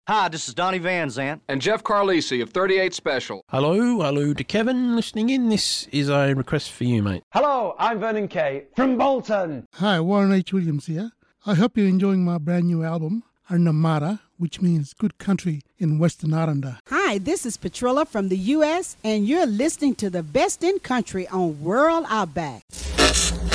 Hi, this is Donnie Van Zant. And Jeff Carlisi of 38 Special. Hello to Kevin listening in. This is a request for you, mate. Hello, I'm Vernon Kay from Bolton. Hi, Warren H. Williams here. I hope you're enjoying my brand new album, Arnamara, which means good country in Western Aranda. Hi, this is Petrilla from the U.S., and you're listening to the best in country on World Outback.